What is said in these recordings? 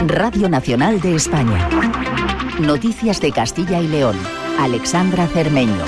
Radio Nacional de España. Noticias de Castilla y León. Alexandra Cermeño.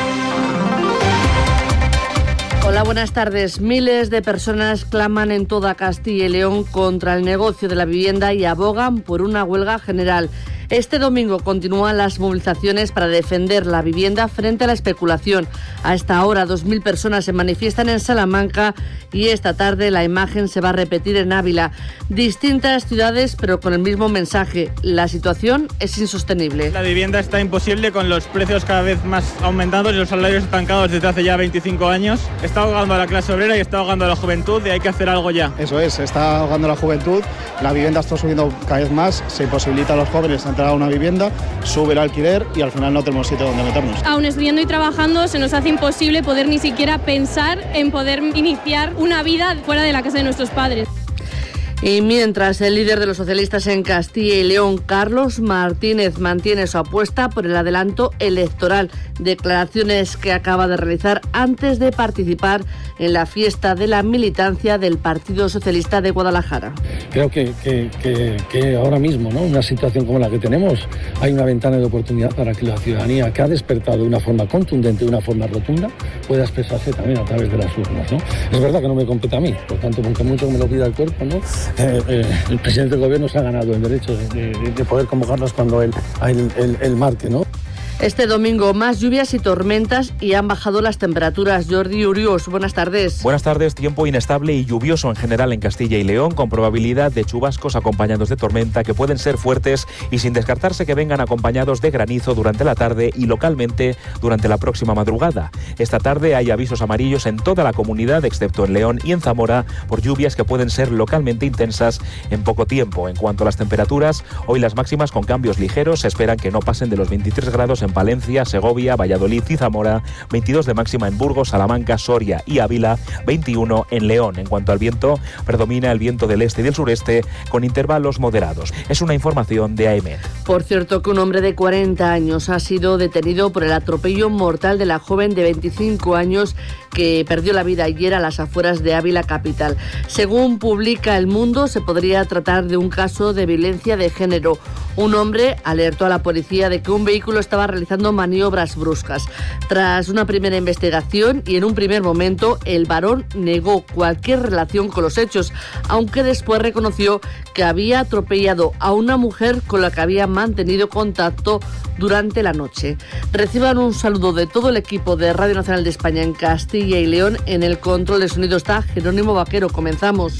Hola, buenas tardes. Miles de personas claman en toda Castilla y León contra el negocio de la vivienda y abogan por una huelga general. Este domingo continúan las movilizaciones para defender la vivienda frente a la especulación. A esta hora, 2.000 personas se manifiestan en Salamanca y esta tarde la imagen se va a repetir en Ávila. Distintas ciudades, pero con el mismo mensaje. La situación es insostenible. La vivienda está imposible con los precios cada vez más aumentados y los salarios estancados desde hace ya 25 años. Está ahogando a la clase obrera y está ahogando a la juventud y hay que hacer algo ya. Eso es, está ahogando a la juventud. La vivienda está subiendo cada vez más, se imposibilita a los jóvenes entrar a una vivienda, sube el alquiler y al final no tenemos sitio donde meternos. Aún estudiando y trabajando se nos hace imposible poder ni siquiera pensar en poder iniciar una vida fuera de la casa de nuestros padres. Y mientras el líder de los socialistas en Castilla y León, Carlos Martínez, mantiene su apuesta por el adelanto electoral, declaraciones que acaba de realizar antes de participar en la fiesta de la militancia del Partido Socialista de Guadalajara. Creo que ahora mismo, ¿no?, una situación como la que tenemos, hay una ventana de oportunidad para que la ciudadanía, que ha despertado de una forma contundente, de una forma rotunda, pueda expresarse también a través de las urnas, ¿no? Es verdad que no me compete a mí, por tanto, aunque mucho me lo pida el cuerpo, ¿no?, el presidente del gobierno se ha ganado el derecho de poder convocarlos cuando él marque, ¿no? Este domingo más lluvias y tormentas y han bajado las temperaturas. Jordi Urios, buenas tardes. Buenas tardes. Tiempo inestable y lluvioso en general en Castilla y León, con probabilidad de chubascos acompañados de tormenta que pueden ser fuertes y sin descartarse que vengan acompañados de granizo durante la tarde y localmente durante la próxima madrugada. Esta tarde hay avisos amarillos en toda la comunidad, excepto en León y en Zamora, por lluvias que pueden ser localmente intensas en poco tiempo. En cuanto a las temperaturas, hoy las máximas con cambios ligeros se esperan que no pasen de los 23 grados en Palencia, Segovia, Valladolid y Zamora, 22 de máxima en Burgos, Salamanca, Soria y Ávila, 21 en León. En cuanto al viento, predomina el viento del este y del sureste con intervalos moderados. Es una información de AEMET. Por cierto, que un hombre de 40 años ha sido detenido por el atropello mortal de la joven de 25 años que perdió la vida ayer a las afueras de Ávila capital. Según publica El Mundo, se podría tratar de un caso de violencia de género. Un hombre alertó a la policía de que un vehículo estaba realizando maniobras bruscas. Tras una primera investigación y en un primer momento, el varón negó cualquier relación con los hechos, aunque después reconoció que había atropellado a una mujer con la que había mantenido contacto durante la noche. Reciban un saludo de todo el equipo de Radio Nacional de España en Castilla y León. En el control de sonido está Jerónimo Vaquero. Comenzamos.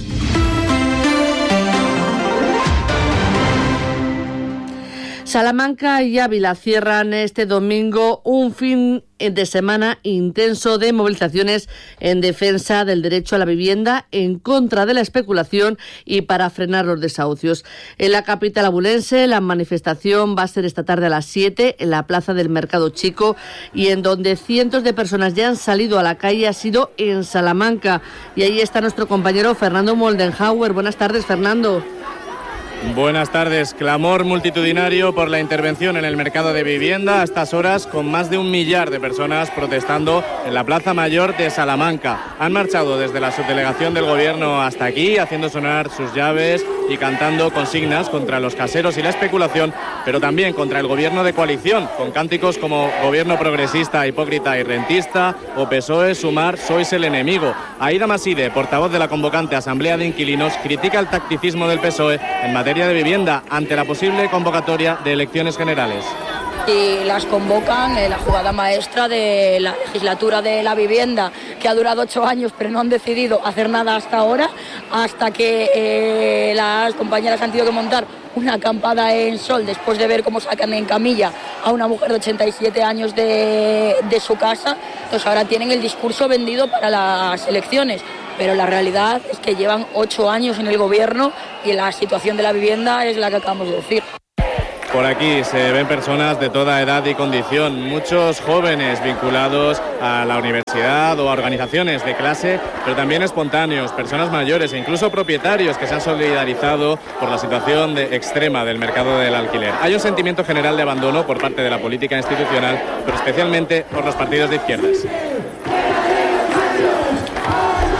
Salamanca y Ávila cierran este domingo un fin de semana intenso de movilizaciones en defensa del derecho a la vivienda, en contra de la especulación y para frenar los desahucios. En la capital abulense, la manifestación va a ser esta tarde a las 7 en la plaza del Mercado Chico, y en donde cientos de personas ya han salido a la calle ha sido en Salamanca. Y ahí está nuestro compañero Fernando Moldenhauer. Buenas tardes, Fernando. Buenas tardes. Clamor multitudinario por la intervención en el mercado de vivienda a estas horas, con más de 1 millar de personas protestando en la Plaza Mayor de Salamanca. Han marchado desde la subdelegación del gobierno hasta aquí, haciendo sonar sus llaves y cantando consignas contra los caseros y la especulación, pero también contra el gobierno de coalición, con cánticos como gobierno progresista, hipócrita y rentista, o PSOE, Sumar, sois el enemigo. Aida Maside, portavoz de la convocante Asamblea de Inquilinos, critica el tacticismo del PSOE en materia de vivienda ante la posible convocatoria de elecciones generales. Y las convocan en la jugada maestra de la legislatura de la vivienda, que ha durado 8 años, pero no han decidido hacer nada hasta ahora, hasta que las compañeras han tenido que montar una acampada en Sol después de ver cómo sacan en camilla a una mujer de 87 años de su casa. Entonces ahora tienen el discurso vendido para las elecciones, pero la realidad es que llevan 8 años en el gobierno y la situación de la vivienda es la que acabamos de decir. Por aquí se ven personas de toda edad y condición, muchos jóvenes vinculados a la universidad o a organizaciones de clase, pero también espontáneos, personas mayores e incluso propietarios que se han solidarizado por la situación extrema del mercado del alquiler. Hay un sentimiento general de abandono por parte de la política institucional, pero especialmente por los partidos de izquierdas.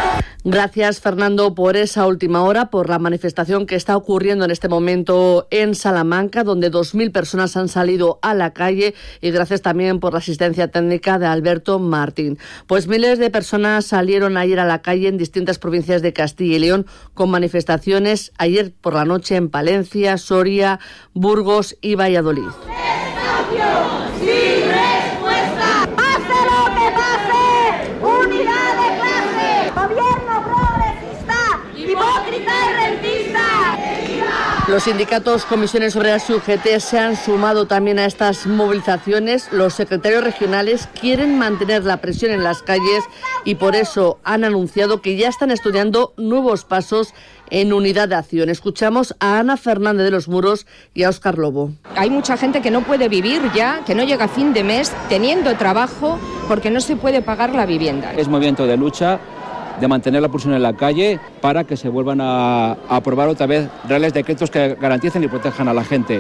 Gracias, Fernando, por esa última hora, por la manifestación que está ocurriendo en este momento en Salamanca, donde 2.000 personas han salido a la calle, y gracias también por la asistencia técnica de Alberto Martín. Pues miles de personas salieron ayer a la calle en distintas provincias de Castilla y León con manifestaciones ayer por la noche en Palencia, Soria, Burgos y Valladolid. Los sindicatos, comisiones obreras y UGT se han sumado también a estas movilizaciones. Los secretarios regionales quieren mantener la presión en las calles y por eso han anunciado que ya están estudiando nuevos pasos en unidad de acción. Escuchamos a Ana Fernández de los Muros y a Óscar Lobo. Hay mucha gente que no puede vivir ya, que no llega a fin de mes teniendo trabajo porque no se puede pagar la vivienda. Es movimiento de lucha, de mantener la pulsión en la calle para que se vuelvan a aprobar otra vez reales decretos que garanticen y protejan a la gente.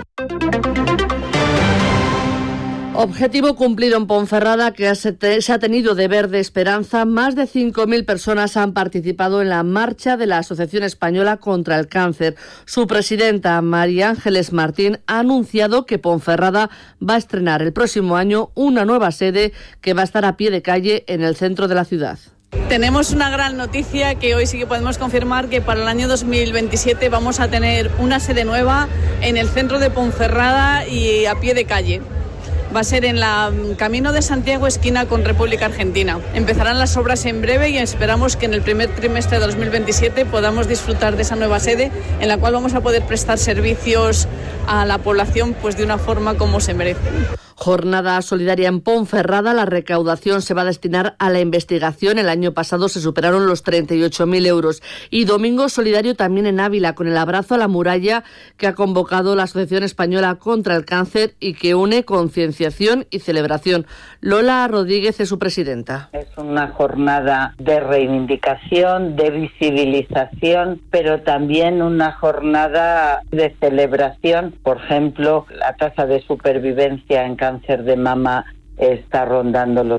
Objetivo cumplido en Ponferrada, que se ha tenido de verde esperanza. Más de 5.000 personas han participado en la marcha de la Asociación Española contra el Cáncer. Su presidenta, María Ángeles Martín, ha anunciado que Ponferrada va a estrenar el próximo año una nueva sede que va a estar a pie de calle en el centro de la ciudad. Tenemos una gran noticia que hoy sí que podemos confirmar, que para el año 2027 vamos a tener una sede nueva en el centro de Ponferrada y a pie de calle. Va a ser en la Camino de Santiago, esquina con República Argentina. Empezarán las obras en breve y esperamos que en el primer trimestre de 2027 podamos disfrutar de esa nueva sede en la cual vamos a poder prestar servicios a la población pues de una forma como se merece. Jornada solidaria en Ponferrada. La recaudación se va a destinar a la investigación. El año pasado se superaron los 38.000 euros. Y domingo solidario también en Ávila, con el abrazo a la muralla que ha convocado la Asociación Española contra el Cáncer y que une concienciación y celebración. Lola Rodríguez es su presidenta. Es una jornada de reivindicación, de visibilización, pero también una jornada de celebración. Por ejemplo, la tasa de supervivencia en cáncer de mama está rondando el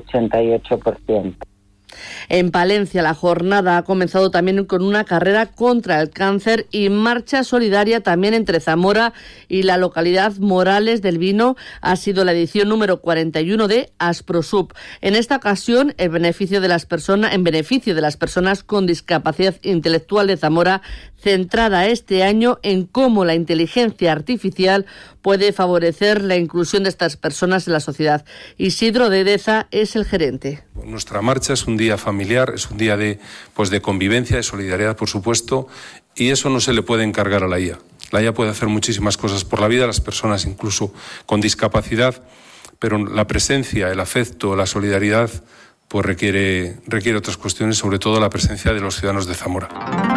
88%. En Palencia, la jornada ha comenzado también con una carrera contra el cáncer y marcha solidaria también entre Zamora y la localidad Morales del Vino. Ha sido la edición número 41 de Asprosub. En esta ocasión, en beneficio de las personas con discapacidad intelectual de Zamora, centrada este año en cómo la inteligencia artificial puede favorecer la inclusión de estas personas en la sociedad. Isidro Dedeza es el gerente. Nuestra marcha es un día familiar, es un día de convivencia, de solidaridad, por supuesto, y eso no se le puede encargar a la IA. La IA puede hacer muchísimas cosas por la vida de las personas, incluso con discapacidad, pero la presencia, el afecto, la solidaridad, pues requiere otras cuestiones, sobre todo la presencia de los ciudadanos de Zamora.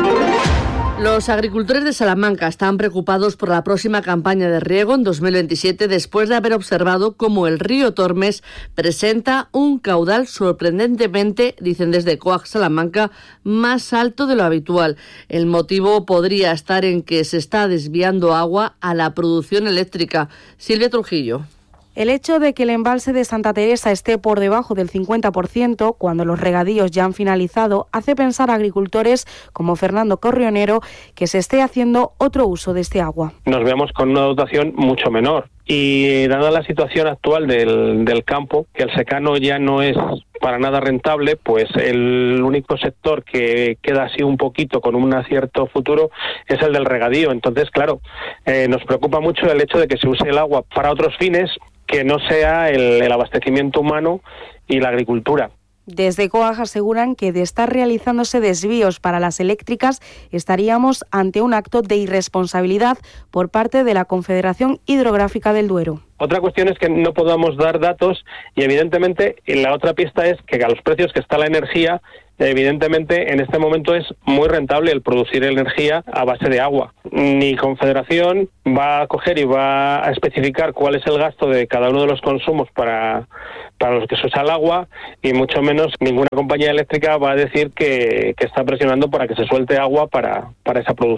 Los agricultores de Salamanca están preocupados por la próxima campaña de riego en 2027 después de haber observado cómo el río Tormes presenta un caudal sorprendentemente, dicen desde COAG Salamanca, más alto de lo habitual. El motivo podría estar en que se está desviando agua a la producción eléctrica. Silvia Trujillo. El hecho de que el embalse de Santa Teresa esté por debajo del 50% cuando los regadíos ya han finalizado hace pensar a agricultores como Fernando Corrionero que se esté haciendo otro uso de este agua. Nos vemos con una dotación mucho menor y dada la situación actual del campo, que el secano ya no es para nada rentable, pues el único sector que queda así un poquito con un cierto futuro es el del regadío. Entonces, claro, nos preocupa mucho el hecho de que se use el agua para otros fines que no sea el abastecimiento humano y la agricultura. Desde COAG aseguran que de estar realizándose desvíos para las eléctricas estaríamos ante un acto de irresponsabilidad por parte de la Confederación Hidrográfica del Duero. Otra cuestión es que no podamos dar datos y evidentemente la otra pista es que a los precios que está la energía, evidentemente en este momento es muy rentable el producir energía a base de agua. Ni Confederación va a coger y va a especificar cuál es el gasto de cada uno de los consumos para los que se usa el agua y mucho menos ninguna compañía eléctrica va a decir que está presionando para que se suelte agua para esa producción.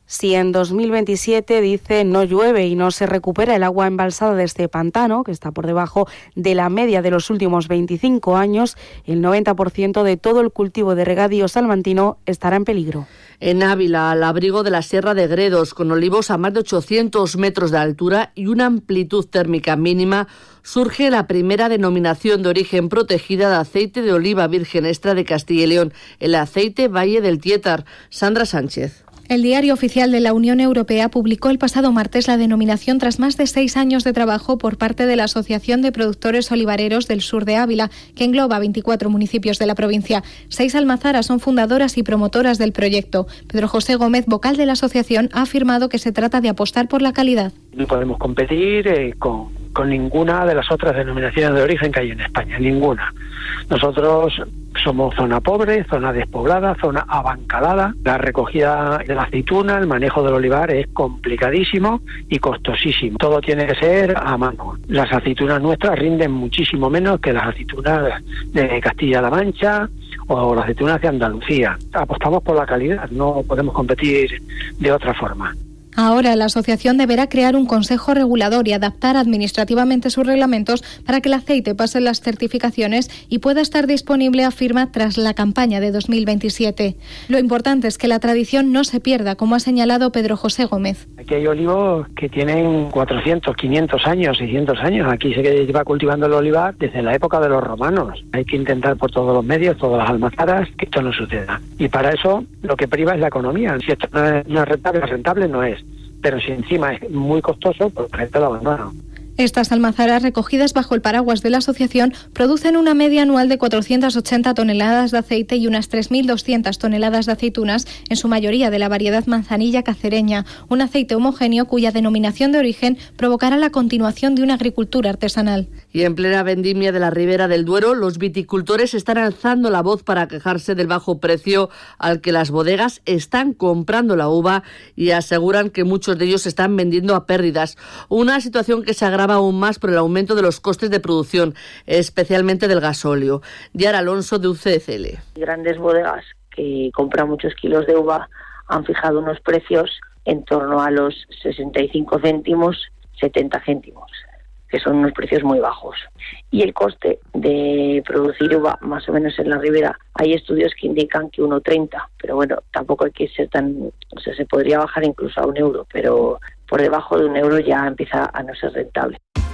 Si en 2027, dice, no llueve y no se recupera el agua embalsada de este pantano, que está por debajo de la media de los últimos 25 años, el 90% de todo el cultivo de regadío salmantino estará en peligro. En Ávila, al abrigo de la Sierra de Gredos, con olivos a más de 800 metros de altura y una amplitud térmica mínima, surge la primera denominación de origen protegida de aceite de oliva virgen extra de Castilla y León, el aceite Valle del Tietar. Sandra Sánchez. El Diario Oficial de la Unión Europea publicó el pasado martes la denominación tras más de 6 años de trabajo por parte de la Asociación de Productores Olivareros del Sur de Ávila, que engloba 24 municipios de la provincia. 6 almazaras son fundadoras y promotoras del proyecto. Pedro José Gómez, vocal de la asociación, ha afirmado que se trata de apostar por la calidad. No podemos competir con ninguna de las otras denominaciones de origen que hay en España, ninguna. Nosotros somos zona pobre, zona despoblada, zona abancalada. La recogida de la aceituna, el manejo del olivar es complicadísimo y costosísimo. Todo tiene que ser a mano. Las aceitunas nuestras rinden muchísimo menos que las aceitunas de Castilla-La Mancha o las aceitunas de Andalucía. Apostamos por la calidad, no podemos competir de otra forma. Ahora la asociación deberá crear un consejo regulador y adaptar administrativamente sus reglamentos para que el aceite pase las certificaciones y pueda estar disponible, afirma, tras la campaña de 2027. Lo importante es que la tradición no se pierda, como ha señalado Pedro José Gómez. Aquí hay olivos que tienen 400, 500 años, 600 años. Aquí se lleva cultivando el olivar desde la época de los romanos. Hay que intentar por todos los medios, todas las almazaras, que esto no suceda. Y para eso lo que priva es la economía. Si esto no es rentable no es. Pero si encima es muy costoso, pues la gente lo abandona. Estas almazaras, recogidas bajo el paraguas de la asociación, producen una media anual de 480 toneladas de aceite y unas 3.200 toneladas de aceitunas, en su mayoría de la variedad manzanilla cacereña, un aceite homogéneo cuya denominación de origen provocará la continuación de una agricultura artesanal. Y en plena vendimia de la Ribera del Duero, los viticultores están alzando la voz para quejarse del bajo precio al que las bodegas están comprando la uva y aseguran que muchos de ellos están vendiendo a pérdidas. Una situación que se agrava aún más por el aumento de los costes de producción, especialmente del gasóleo. Yara Alonso, de UCCL. Grandes bodegas que compran muchos kilos de uva han fijado unos precios en torno a los 65 céntimos, 70 céntimos, que son unos precios muy bajos. Y el coste de producir uva, más o menos en la Ribera, hay estudios que indican que 1,30, pero bueno, tampoco hay que ser tan... O sea, se podría bajar incluso a €1, pero por debajo de €1 ya empieza a no ser rentable.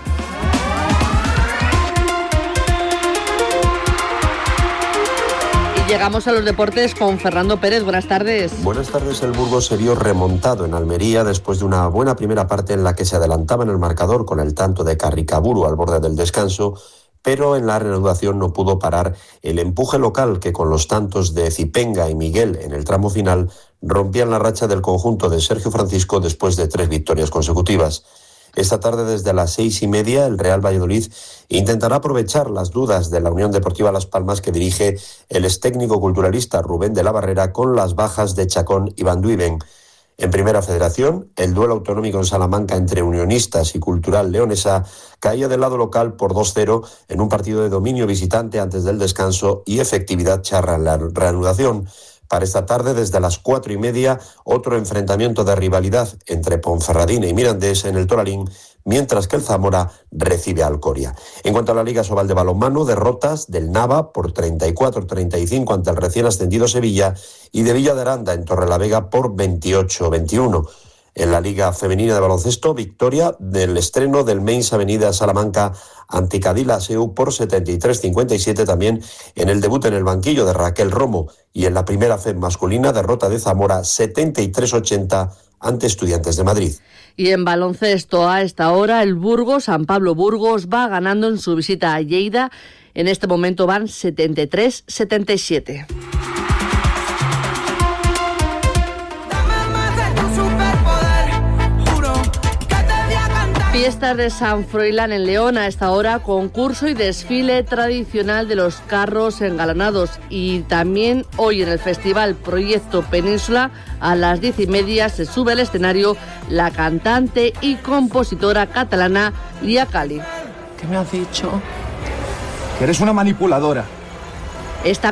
Llegamos a los deportes con Fernando Pérez. Buenas tardes. Buenas tardes. El Burgos se vio remontado en Almería después de una buena primera parte en la que se adelantaba en el marcador con el tanto de Carricaburu al borde del descanso, pero en la reanudación no pudo parar el empuje local que con los tantos de Zipenga y Miguel en el tramo final rompían la racha del conjunto de Sergio Francisco después de 3 victorias consecutivas. Esta tarde, desde las 6:30, el Real Valladolid intentará aprovechar las dudas de la Unión Deportiva Las Palmas que dirige el extécnico culturalista Rubén de la Barrera con las bajas de Chacón y Van Duiven. En Primera Federación, el duelo autonómico en Salamanca entre Unionistas y Cultural Leonesa caía del lado local por 2-0 en un partido de dominio visitante antes del descanso y efectividad charra en la reanudación. Para esta tarde, desde las 4:30, otro enfrentamiento de rivalidad entre Ponferradina y Mirandés en el Toralín, mientras que el Zamora recibe a Alcoria. En cuanto a la Liga Sobal de balonmano, derrotas del Nava por 34-35 ante el recién ascendido Sevilla y de Villa de Aranda en Torrelavega por 28-21. En la Liga Femenina de Baloncesto, victoria del estreno del Meins Avenida Salamanca ante Cadila Seu por 73-57, también en el debut en el banquillo de Raquel Romo, y en la Primera Fed masculina, derrota de Zamora 73-80 ante Estudiantes de Madrid. Y en baloncesto, a esta hora, el Burgos, San Pablo Burgos, va ganando en su visita a Lleida. En este momento van 73-77. Fiestas de San Froilán en León, a esta hora concurso y desfile tradicional de los carros engalanados, y también hoy en el Festival Proyecto Península a las 10:30 se sube al escenario la cantante y compositora catalana Lia Cali. ¿Qué me has dicho? Que eres una manipuladora. Esta